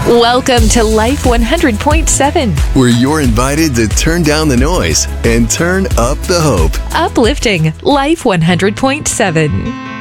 Welcome to Life 100.7. where you're invited to turn down the noise and turn up the hope. Uplifting Life 100.7.